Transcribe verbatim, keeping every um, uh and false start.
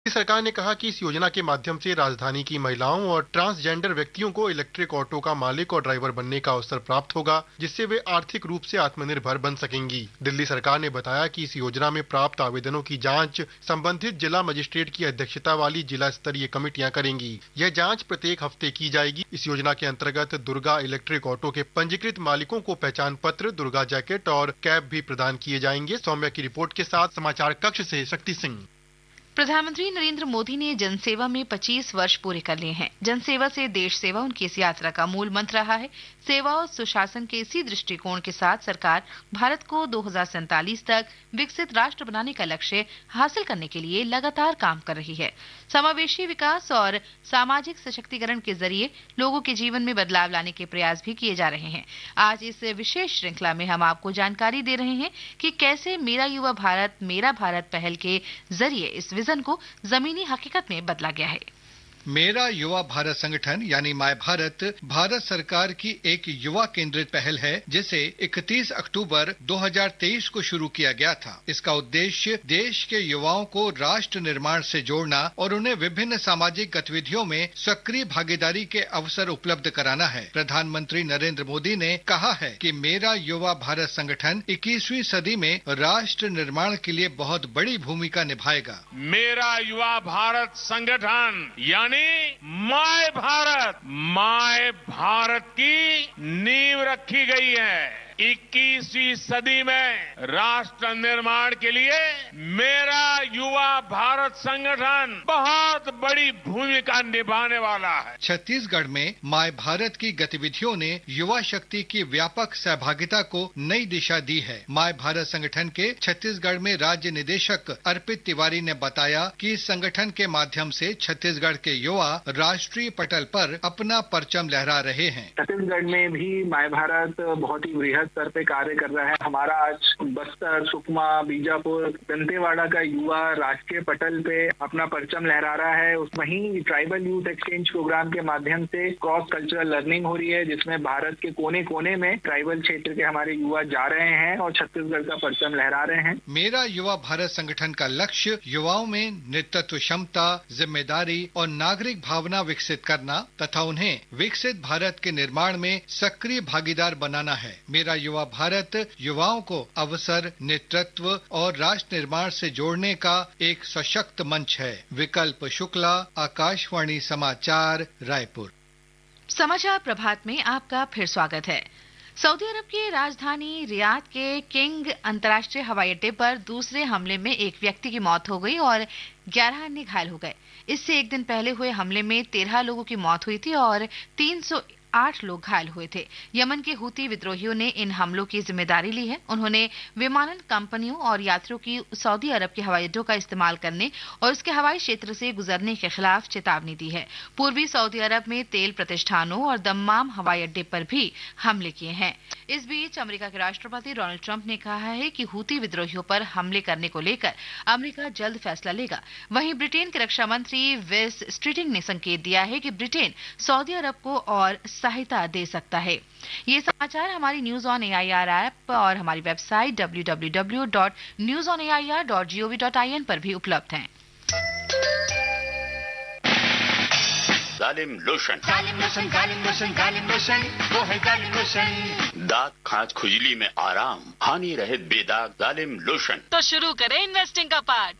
सरकार ने कहा कि इस योजना के माध्यम से राजधानी की महिलाओं और ट्रांसजेंडर व्यक्तियों को इलेक्ट्रिक ऑटो का मालिक और ड्राइवर बनने का अवसर प्राप्त होगा, जिससे वे आर्थिक रूप से आत्मनिर्भर बन सकेंगी। दिल्ली सरकार ने बताया कि इस योजना में प्राप्त आवेदनों की जांच संबंधित जिला मजिस्ट्रेट की अध्यक्षता वाली जिला स्तरीय कमेटियां करेंगी। यह जांच प्रत्येक हफ्ते की जाएगी। इस योजना के अंतर्गत दुर्गा इलेक्ट्रिक ऑटो के पंजीकृत मालिकों को पहचान पत्र, दुर्गा जैकेट और कैप भी प्रदान किए जाएंगे। सौम्या की रिपोर्ट के साथ समाचार कक्ष से शक्ति सिंह। प्रधानमंत्री नरेंद्र मोदी ने जनसेवा में पच्चीस वर्ष पूरे कर लिए हैं। जनसेवा से देश सेवा उनकी इस यात्रा का मूल मंत्र रहा है। सेवा और सुशासन के इसी दृष्टिकोण के साथ सरकार भारत को दो हज़ार सैंतालीस तक विकसित राष्ट्र बनाने का लक्ष्य हासिल करने के लिए लगातार काम कर रही है। समावेशी विकास और सामाजिक सशक्तिकरण के जरिए लोगों के जीवन में बदलाव लाने के प्रयास भी किए जा रहे हैं। आज इस विशेष श्रृंखला में हम आपको जानकारी दे रहे हैं कि कैसे मेरा युवा भारत मेरा भारत पहल के जरिए इस विजन को जमीनी हकीकत में बदला गया है। मेरा युवा भारत संगठन यानी माय भारत भारत सरकार की एक युवा केंद्रित पहल है, जिसे इकतीस अक्टूबर दो हज़ार तेईस को शुरू किया गया था। इसका उद्देश्य देश के युवाओं को राष्ट्र निर्माण से जोड़ना और उन्हें विभिन्न सामाजिक गतिविधियों में सक्रिय भागीदारी के अवसर उपलब्ध कराना है। प्रधानमंत्री नरेंद्र मोदी ने कहा है कि मेरा युवा भारत संगठन इक्कीसवीं सदी में राष्ट्र निर्माण के लिए बहुत बड़ी भूमिका निभाएगा। मेरा युवा भारत संगठन यानी माय भारत माय भारत की नींव रखी गई है। इक्कीसवीं सदी में राष्ट्र निर्माण के लिए मेरा युवा भारत संगठन बहुत बड़ी भूमिका निभाने वाला है। छत्तीसगढ़ में माय भारत की गतिविधियों ने युवा शक्ति की व्यापक सहभागिता को नई दिशा दी है। माय भारत संगठन के छत्तीसगढ़ में राज्य निदेशक अर्पित तिवारी ने बताया कि इस संगठन के माध्यम से छत्तीसगढ़ के युवा राष्ट्रीय पटल पर अपना परचम लहरा रहे हैं। छत्तीसगढ़ में भी माय भारत बहुत ही बृहद स्तर पे कार्य कर रहा है। हमारा आज बस्तर, सुकमा, बीजापुर, दंतेवाड़ा का युवा राष्ट्रीय पटल पे अपना परचम लहरा रहा है। उस वहीं ट्राइबल यूथ एक्सचेंज प्रोग्राम के माध्यम से क्रॉस कल्चरल लर्निंग हो रही है, जिसमें भारत के कोने कोने में ट्राइबल क्षेत्र के हमारे युवा जा रहे हैं और छत्तीसगढ़ का परचम लहरा रहे हैं। मेरा युवा भारत संगठन का लक्ष्य युवाओं में नेतृत्व क्षमता, जिम्मेदारी और नागरिक भावना विकसित करना तथा उन्हें विकसित भारत के निर्माण में सक्रिय भागीदार बनाना है। मेरा युवा भारत युवाओं को अवसर, नेतृत्व और राष्ट्र निर्माण से जोड़ने का एक सशक्त मंच है। विकल्प शुक्ला, आकाशवाणी समाचार, रायपुर। समाचार प्रभात में आपका फिर स्वागत है। सऊदी अरब की राजधानी रियाद के किंग अंतर्राष्ट्रीय हवाई अड्डे पर दूसरे हमले में एक व्यक्ति की मौत हो गई और ग्यारह अन्य घायल हो गए। इससे एक दिन पहले हुए हमले में तेरह लोगों की मौत हुई थी और तीन सौ आठ लोग घायल हुए थे। यमन के हूती विद्रोहियों ने इन हमलों की जिम्मेदारी ली है। उन्होंने विमानन कंपनियों और यात्रियों की सऊदी अरब के हवाई अड्डों का इस्तेमाल करने और उसके हवाई क्षेत्र से गुजरने के खिलाफ चेतावनी दी है। पूर्वी सऊदी अरब में तेल प्रतिष्ठानों और दम्माम हवाई अड्डे पर भी हमले किए हैं। इस बीच अमेरिका के राष्ट्रपति डोनाल्ड ट्रंप ने कहा है कि हूती विद्रोहियों पर हमले करने को लेकर अमेरिका जल्द फैसला लेगा। वहीं ब्रिटेन के रक्षा मंत्री वेस स्ट्रीटिंग ने संकेत दिया है कि ब्रिटेन सऊदी अरब को और सहायता दे सकता है। ये समाचार हमारी न्यूज ऑन एआईआर ऐप और हमारी website W W W dot news on A I R dot G O V dot I N पर भी उपलब्ध हैं। जालिम लोशन, जालिम लोशन, जालिम लोशन, जालिम लोशन, वो है जालिम लोशन। दाग, खाज, खुजली में आराम, हानि रहित बेदाग जालिम लोशन। तो शुरू करें इन्वेस्टिंग का पार्ट।